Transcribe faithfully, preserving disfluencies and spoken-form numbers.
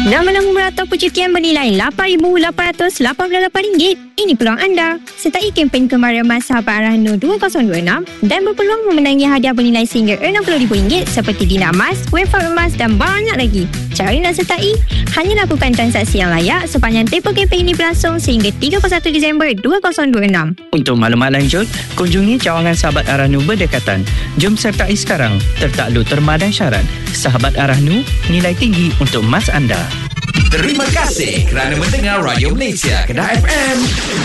Nama-nama merata pencucian bernilai lapan ribu lapan ratus lapan puluh lapan ringgit. Ini peluang anda. Sertai kempen kemarin Mas Sahabat Arahnu dua ribu dua puluh enam dan berpeluang memenangi hadiah bernilai sehingga enam puluh ribu ringgit seperti dina emas, wefat emas dan banyak lagi. Cara nak sertai? Hanya lakukan transaksi yang layak sepanjang tempoh kempen ini berlangsung sehingga tiga puluh satu Disember dua ribu dua puluh enam. Untuk maklumat lanjut, kunjungi cawangan Sahabat Arahnu berdekatan. Jom sertai sekarang. Tertakluk terma dan syarat. Sahabat Arahnu, nilai tinggi untuk mas anda. Terima kasih kerana mendengar Radio Malaysia Kedah F M.